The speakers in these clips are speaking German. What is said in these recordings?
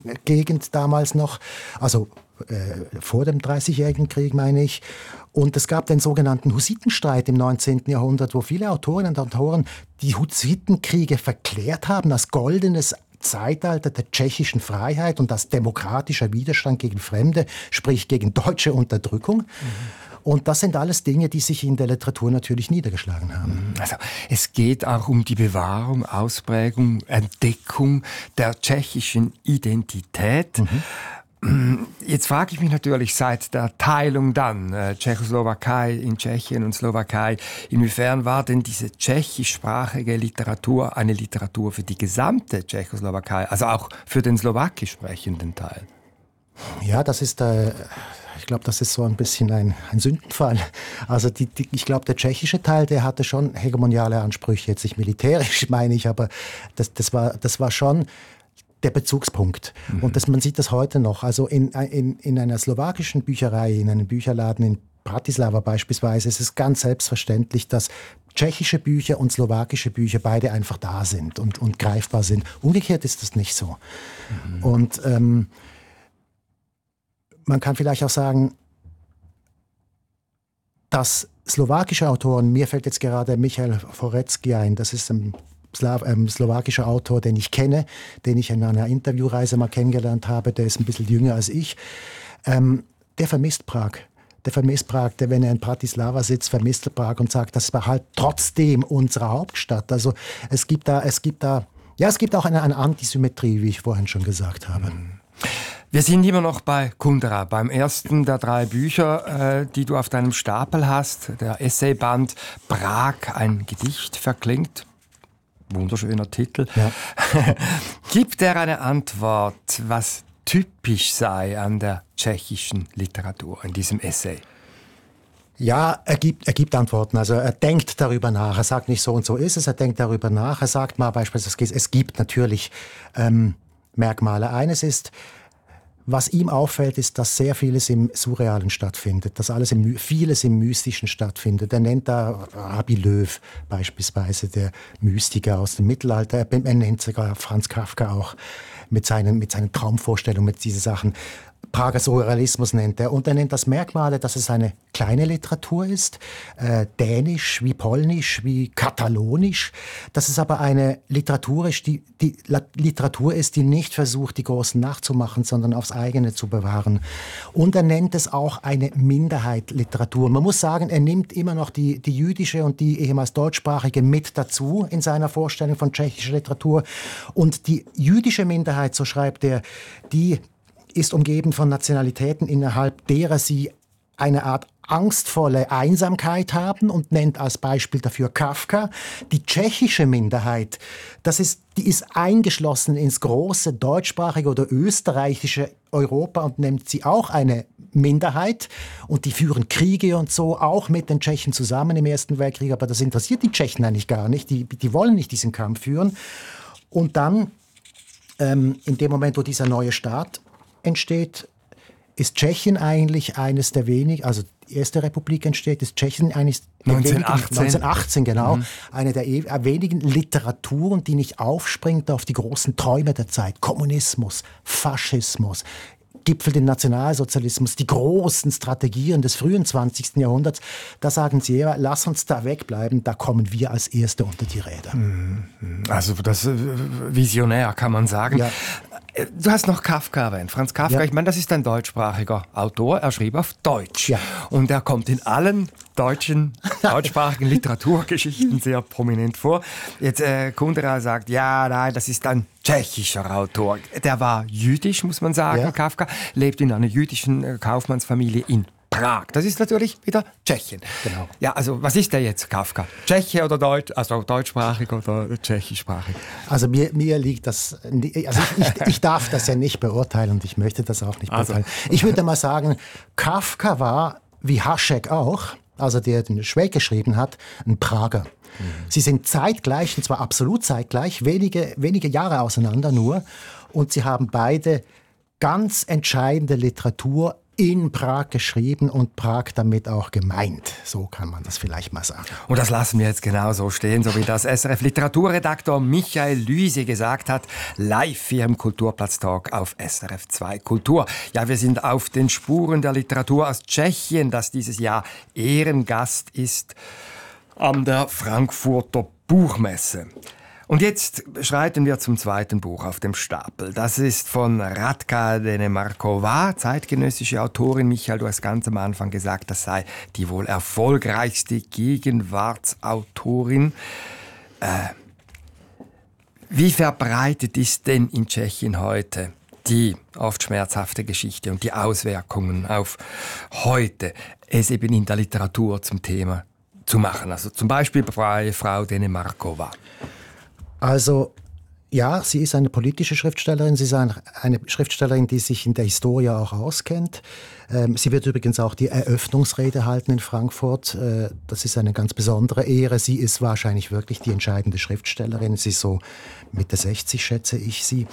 Gegend damals noch, also vor dem Dreißigjährigen Krieg, meine ich. Und es gab den sogenannten Hussitenstreit im 19. Jahrhundert, wo viele Autorinnen und Autoren die Hussitenkriege verklärt haben als goldenes Zeitalter der tschechischen Freiheit und als demokratischer Widerstand gegen Fremde, sprich gegen deutsche Unterdrückung. Und das sind alles Dinge, die sich in der Literatur natürlich niedergeschlagen haben. Also es geht auch um die Bewahrung, Ausprägung, Entdeckung der tschechischen Identität. Jetzt frage ich mich natürlich seit der Teilung dann, Tschechoslowakei in Tschechien und Slowakei, inwiefern war denn diese tschechischsprachige Literatur eine Literatur für die gesamte Tschechoslowakei, also auch für den slowakisch sprechenden Teil? Ja, das ist ich glaube, das ist so ein bisschen ein Sündenfall. Also ich glaube, der tschechische Teil, der hatte schon hegemoniale Ansprüche, jetzt nicht militärisch, meine ich, aber das war schon der Bezugspunkt. Und man sieht das heute noch. Also in einer slowakischen Bücherei, in einem Bücherladen in Bratislava beispielsweise, ist es ganz selbstverständlich, dass tschechische Bücher und slowakische Bücher beide einfach da sind und greifbar sind. Umgekehrt ist das nicht so. Und man kann vielleicht auch sagen, dass slowakische Autoren, mir fällt jetzt gerade Michal Forecki ein, das ist ein slowakischer Autor, den ich kenne, den ich in einer Interviewreise mal kennengelernt habe, der ist ein bisschen jünger als ich, der vermisst Prag. Der vermisst Prag, der, wenn er in Bratislava sitzt, vermisst er Prag und sagt, das war halt trotzdem unsere Hauptstadt. Also es gibt auch eine Antisymmetrie, wie ich vorhin schon gesagt habe. Wir sind immer noch bei Kundera, beim ersten der 3 Bücher, die du auf deinem Stapel hast, der Essayband Prag, ein Gedicht verklingt. Wunderschöner Titel. Ja. Gibt er eine Antwort, was typisch sei an der tschechischen Literatur in diesem Essay? Ja, er gibt Antworten. Also er denkt darüber nach. Er sagt nicht so und so ist es, er denkt darüber nach. Er sagt mal beispielsweise, es gibt natürlich Merkmale. Eines ist, was ihm auffällt, ist, dass sehr vieles im Surrealen stattfindet, dass vieles im Mystischen stattfindet. Er nennt da Rabbi Löw beispielsweise, der Mystiker aus dem Mittelalter. Er nennt sogar Franz Kafka auch mit seinen Traumvorstellungen, mit diesen Sachen. Prager Surrealismus nennt er. Und er nennt das Merkmale, dass es eine kleine Literatur ist, dänisch wie polnisch wie katalonisch, dass es aber eine Literatur ist, die Literatur ist, die nicht versucht, die Großen nachzumachen, sondern aufs eigene zu bewahren. Und er nennt es auch eine Minderheit-Literatur. Man muss sagen, er nimmt immer noch die jüdische und die ehemals deutschsprachige mit dazu in seiner Vorstellung von tschechischer Literatur. Und die jüdische Minderheit, so schreibt er, die ist umgeben von Nationalitäten, innerhalb derer sie eine Art angstvolle Einsamkeit haben und nennt als Beispiel dafür Kafka. Die tschechische Minderheit, die ist eingeschlossen ins große deutschsprachige oder österreichische Europa und nennt sie auch eine Minderheit. Und die führen Kriege und so, auch mit den Tschechen zusammen im Ersten Weltkrieg. Aber das interessiert die Tschechen eigentlich gar nicht. Die wollen nicht diesen Kampf führen. Und dann, in dem Moment, wo dieser neue Staat entsteht, ist Tschechien eigentlich eines der wenigen, also die erste Republik entsteht, ist Tschechien eigentlich 1918 genau, eine der wenigen Literaturen, die nicht aufspringt auf die großen Träume der Zeit. Kommunismus, Faschismus, gipfelt den Nationalsozialismus, die großen Strategien des frühen 20. Jahrhunderts. Da sagen sie, ja, lass uns da wegbleiben, da kommen wir als Erste unter die Räder. Also das visionär, kann man sagen. Ja. Du hast noch Kafka erwähnt. Franz Kafka, ja. Ich meine, das ist ein deutschsprachiger Autor. Er schrieb auf Deutsch. Ja. Und er kommt in allen deutschsprachigen Literaturgeschichten sehr prominent vor. Jetzt Kundera sagt, ja, nein, das ist ein tschechischer Autor. Der war jüdisch, muss man sagen, ja. Kafka. Lebt in einer jüdischen Kaufmannsfamilie in Prag. Das ist natürlich wieder Tschechien. Genau. Ja, also was ist der jetzt, Kafka? Tscheche oder Deutsch, also deutschsprachig oder tschechischsprachig? Also mir liegt das, also ich darf das ja nicht beurteilen und ich möchte das auch nicht beurteilen. Ich würde mal sagen, Kafka war, wie Hašek auch, also der den Schweig geschrieben hat, ein Prager. Sie sind zeitgleich, und zwar absolut zeitgleich, wenige Jahre auseinander nur, und sie haben beide ganz entscheidende Literatur in Prag geschrieben und Prag damit auch gemeint. So kann man das vielleicht mal sagen. Und das lassen wir jetzt genau so stehen, so wie das SRF-Literaturredaktor Michael Lüsi gesagt hat, live hier im Kulturplatz-Talk auf SRF 2 Kultur. Ja, wir sind auf den Spuren der Literatur aus Tschechien, das dieses Jahr Ehrengast ist an der Frankfurter Buchmesse. Und jetzt schreiten wir zum zweiten Buch auf dem Stapel. Das ist von Radka Denemarková, zeitgenössische Autorin. Michael, du hast ganz am Anfang gesagt, das sei die wohl erfolgreichste Gegenwartsautorin. Wie verbreitet ist denn in Tschechien heute die oft schmerzhafte Geschichte und die Auswirkungen auf heute, es eben in der Literatur zum Thema zu machen? Also zum Beispiel bei Frau Denemarková. Also ja, sie ist eine politische Schriftstellerin. Sie ist eine Schriftstellerin, die sich in der Historie auch auskennt. Sie wird übrigens auch die Eröffnungsrede halten in Frankfurt. Das ist eine ganz besondere Ehre. Sie ist wahrscheinlich wirklich die entscheidende Schriftstellerin. Sie ist so Mitte 60, schätze ich sie.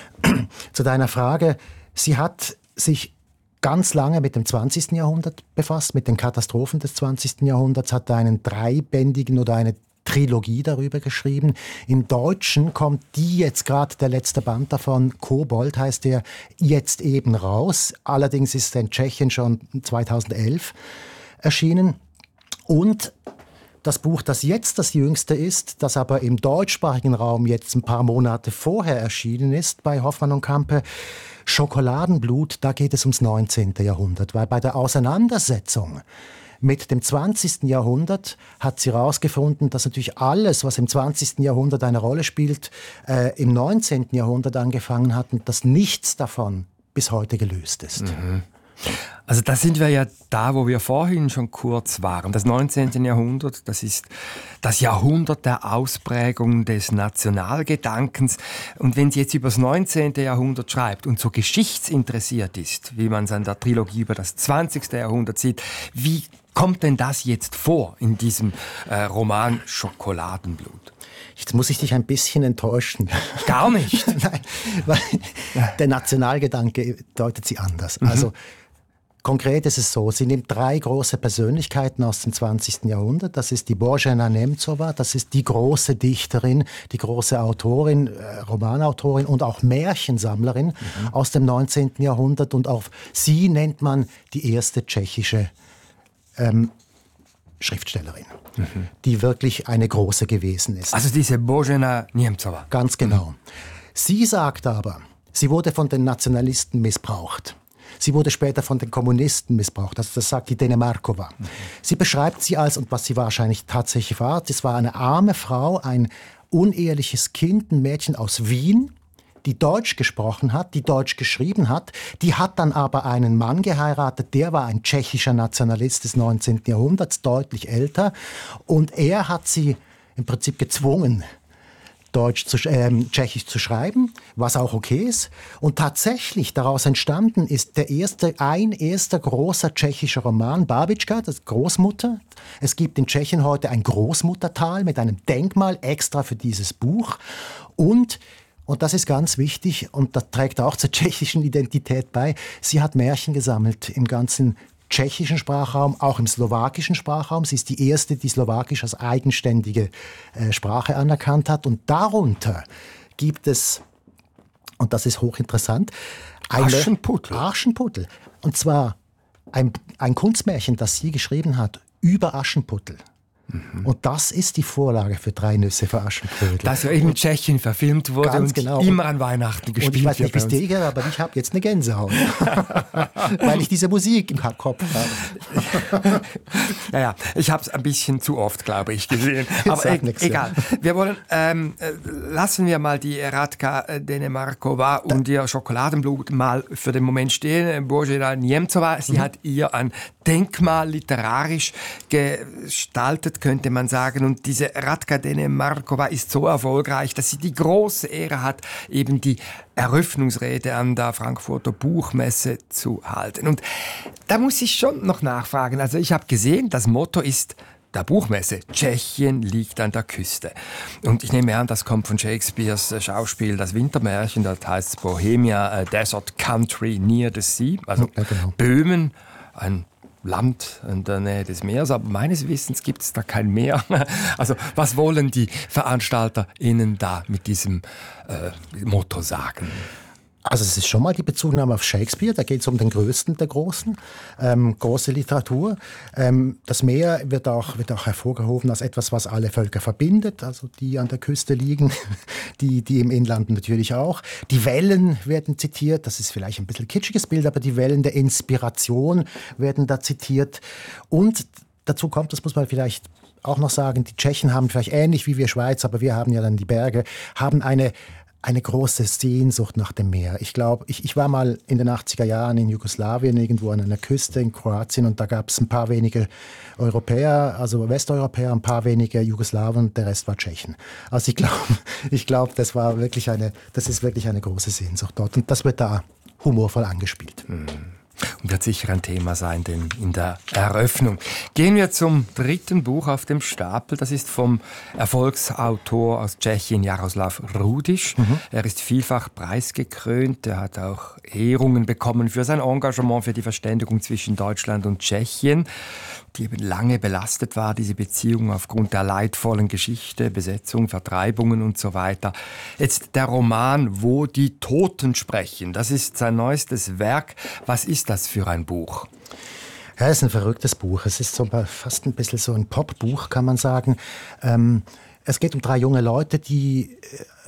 Zu deiner Frage. Sie hat sich ganz lange mit dem 20. Jahrhundert befasst, mit den Katastrophen des 20. Jahrhunderts, hat einen dreibändigen oder eine Trilogie darüber geschrieben. Im Deutschen kommt die jetzt gerade, der letzte Band davon, Kobold heißt der, jetzt eben raus. Allerdings ist er in Tschechien schon 2011 erschienen. Und das Buch, das jetzt das jüngste ist, das aber im deutschsprachigen Raum jetzt ein paar Monate vorher erschienen ist, bei Hoffmann und Campe, Schokoladenblut, da geht es ums 19. Jahrhundert. Weil bei der Auseinandersetzung mit dem 20. Jahrhundert hat sie herausgefunden, dass natürlich alles, was im 20. Jahrhundert eine Rolle spielt, im 19. Jahrhundert angefangen hat und dass nichts davon bis heute gelöst ist. Mhm. Also da sind wir ja da, wo wir vorhin schon kurz waren. Das 19. Jahrhundert, das ist das Jahrhundert der Ausprägung des Nationalgedankens. Und wenn sie jetzt über das 19. Jahrhundert schreibt und so geschichtsinteressiert ist, wie man es an der Trilogie über das 20. Jahrhundert sieht, wie kommt denn das jetzt vor in diesem Roman Schokoladenblut? Jetzt muss ich dich ein bisschen enttäuschen. Gar nicht? Nein, weil der Nationalgedanke deutet sie anders. Also konkret ist es so, sie nimmt drei große Persönlichkeiten aus dem 20. Jahrhundert. Das ist die Božena Němcová, das ist die große Dichterin, die große Autorin, Romanautorin und auch Märchensammlerin aus dem 19. Jahrhundert. Und auch sie nennt man die erste tschechische Schriftstellerin, die wirklich eine große gewesen ist. Also diese Božena Němcová. Ganz genau. Sie sagt aber, sie wurde von den Nationalisten missbraucht. Sie wurde später von den Kommunisten missbraucht. Also das sagt die Denemarková. Sie beschreibt sie als, und was sie wahrscheinlich tatsächlich war, das war eine arme Frau, ein uneheliches Kind, ein Mädchen aus Wien, die Deutsch gesprochen hat, die Deutsch geschrieben hat. Die hat dann aber einen Mann geheiratet, der war ein tschechischer Nationalist des 19. Jahrhunderts, deutlich älter. Und er hat sie im Prinzip gezwungen, Tschechisch zu schreiben, was auch okay ist. Und tatsächlich daraus entstanden ist ein erster großer tschechischer Roman, Babička, das Großmutter. Es gibt in Tschechien heute ein Großmuttertal mit einem Denkmal extra für dieses Buch. Und das ist ganz wichtig und das trägt auch zur tschechischen Identität bei. Sie hat Märchen gesammelt im ganzen tschechischen Sprachraum, auch im slowakischen Sprachraum. Sie ist die erste, die Slowakisch als eigenständige Sprache anerkannt hat. Und darunter gibt es, und das ist hochinteressant, Aschenputtel. Und zwar ein Kunstmärchen, das sie geschrieben hat über Aschenputtel. Und das ist die Vorlage für Drei Nüsse für Aschenbrödel. Das ja eben in Tschechien verfilmt wurde ganz und genau. Immer an Weihnachten gespielt wird. Und ich weiß nicht, wie es dir geht, aber ich habe jetzt eine Gänsehaut. Weil ich diese Musik im Kopf habe. Ja, ich habe es ein bisschen zu oft, glaube ich, gesehen. Aber egal. Wir wollen, lassen wir mal die Radka Denemarková und ihr Schokoladenblut mal für den Moment stehen. Božena Němcová, sie hat ihr ein Denkmal literarisch gestaltet, könnte man sagen. Und diese Radka Denemarková ist so erfolgreich, dass sie die große Ehre hat, eben die Eröffnungsrede an der Frankfurter Buchmesse zu halten. Und da muss ich schon noch nachfragen. Also ich habe gesehen, das Motto ist der Buchmesse. Tschechien liegt an der Küste. Und ich nehme an, das kommt von Shakespeares Schauspiel Das Wintermärchen. Dort heißt es Bohemia, a desert country near the sea. Also ja, genau. Böhmen, ein Land in der Nähe des Meeres, aber meines Wissens gibt es da kein Meer. Also was wollen die VeranstalterInnen da mit diesem Motto sagen? Also es ist schon mal die Bezugnahme auf Shakespeare, da geht es um den Größten der Großen, große Literatur. Das Meer wird auch hervorgehoben als etwas, was alle Völker verbindet, also die an der Küste liegen, die im Inland natürlich auch. Die Wellen werden zitiert, das ist vielleicht ein bisschen ein kitschiges Bild, aber die Wellen der Inspiration werden da zitiert. Und dazu kommt, das muss man vielleicht auch noch sagen, die Tschechen haben vielleicht ähnlich wie wir Schweiz, aber wir haben ja dann die Berge, haben eine große Sehnsucht nach dem Meer. Ich glaube, ich war mal in den 80er Jahren in Jugoslawien, irgendwo an einer Küste in Kroatien, und da gab es ein paar wenige Europäer, also Westeuropäer, ein paar wenige Jugoslawen, der Rest war Tschechen. Also ich glaube, das ist wirklich eine große Sehnsucht dort, und das wird da humorvoll angespielt. Und wird sicher ein Thema sein, denn in der Eröffnung. Gehen wir zum dritten Buch auf dem Stapel. Das ist vom Erfolgsautor aus Tschechien, Jaroslav Rudiš. Er ist vielfach preisgekrönt. Er hat auch Ehrungen bekommen für sein Engagement für die Verständigung zwischen Deutschland und Tschechien, die eben lange belastet war, diese Beziehung aufgrund der leidvollen Geschichte, Besetzung, Vertreibungen und so weiter. Jetzt der Roman Wo die Toten sprechen. Das ist sein neuestes Werk. Was ist das für ein Buch? Ja, es ist ein verrücktes Buch. Es ist fast ein bisschen so ein Popbuch, kann man sagen. Es geht um 3 junge Leute, die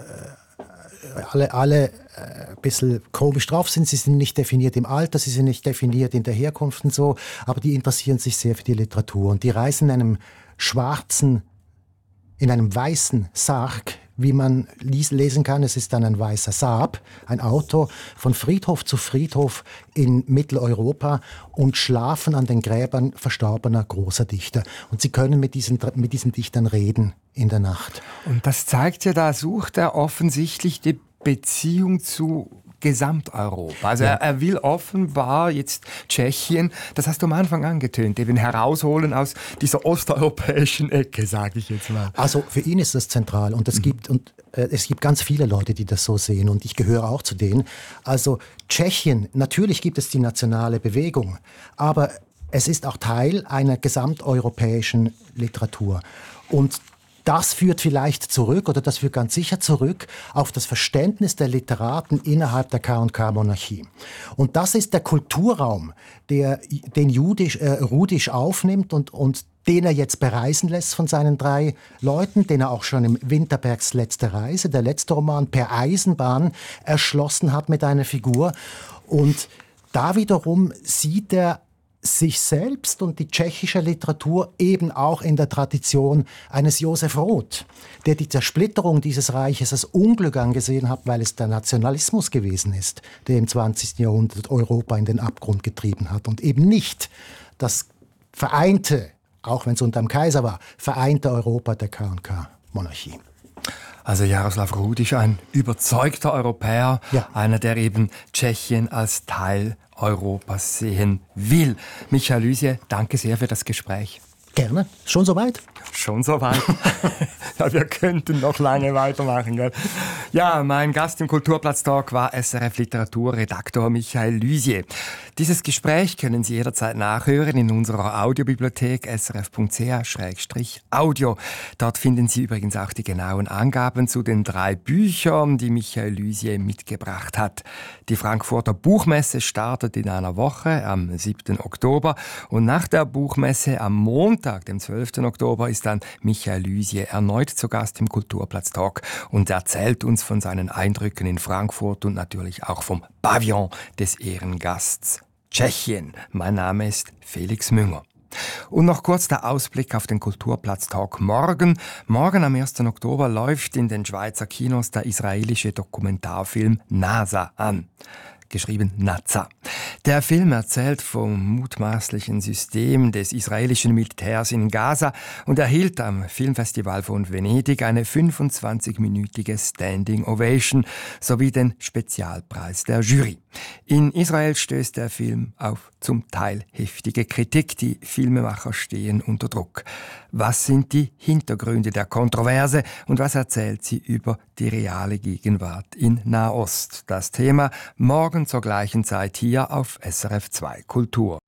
alle ein bisschen komisch drauf sind. Sie sind nicht definiert im Alter, sie sind nicht definiert in der Herkunft und so, aber die interessieren sich sehr für die Literatur. Und die reisen in einem weißen Sarg, wie man lesen kann. Es ist dann ein weißer Saab, ein Auto, von Friedhof zu Friedhof in Mitteleuropa und schlafen an den Gräbern verstorbener großer Dichter. Und sie können mit diesen Dichtern reden in der Nacht. Und das zeigt ja, da sucht er offensichtlich die Beziehung zu Gesamteuropa. Also er will offenbar jetzt Tschechien, das hast du am Anfang angetönt, eben herausholen aus dieser osteuropäischen Ecke, sage ich jetzt mal. Also für ihn ist das zentral, und es gibt ganz viele Leute, die das so sehen, und ich gehöre auch zu denen. Also Tschechien, natürlich gibt es die nationale Bewegung, aber es ist auch Teil einer gesamteuropäischen Literatur. Und das führt vielleicht zurück, oder das führt ganz sicher zurück, auf das Verständnis der Literaten innerhalb der K&K-Monarchie. Und das ist der Kulturraum, den Rudiš aufnimmt und den er jetzt bereisen lässt von seinen 3 Leuten, den er auch schon im Winterbergs letzte Reise, der letzte Roman, per Eisenbahn erschlossen hat mit einer Figur. Und da wiederum sieht er sich selbst und die tschechische Literatur eben auch in der Tradition eines Josef Roth, der die Zersplitterung dieses Reiches als Unglück angesehen hat, weil es der Nationalismus gewesen ist, der im 20. Jahrhundert Europa in den Abgrund getrieben hat, und eben nicht das vereinte, auch wenn es unter dem Kaiser war, vereinte Europa der K&K-Monarchie. Also Jaroslav Rudiš, ein überzeugter Europäer, einer, der eben Tschechien als Teil Europas sehen will. Michael Lysje, danke sehr für das Gespräch. Gerne. Schon soweit? Schon soweit. Ja, wir könnten noch lange weitermachen. Gell? Ja, mein Gast im Kulturplatz-Talk war SRF-Literaturredaktor Michael Lysje. Dieses Gespräch können Sie jederzeit nachhören in unserer Audiobibliothek srf.ch/audio. Dort finden Sie übrigens auch die genauen Angaben zu den 3 Büchern, die Michael Lysje mitgebracht hat. Die Frankfurter Buchmesse startet in einer Woche am 7. Oktober und nach der Buchmesse am Montag, dem 12. Oktober, ist dann Michael Lysje erneut zu Gast im Kulturplatz-Talk und erzählt uns von seinen Eindrücken in Frankfurt und natürlich auch vom Pavillon des Ehrengasts Tschechien. Mein Name ist Felix Münger. Und noch kurz der Ausblick auf den Kulturplatz-Talk morgen. Morgen am 1. Oktober läuft in den Schweizer Kinos der israelische Dokumentarfilm NASA an. geschrieben Naza. Der Film erzählt vom mutmaßlichen System des israelischen Militärs in Gaza und erhielt am Filmfestival von Venedig eine 25-minütige Standing Ovation sowie den Spezialpreis der Jury. In Israel stößt der Film auf zum Teil heftige Kritik. Die Filmemacher stehen unter Druck. Was sind die Hintergründe der Kontroverse und was erzählt sie über die reale Gegenwart in Nahost? Das Thema morgen zur gleichen Zeit hier auf SRF 2 Kultur.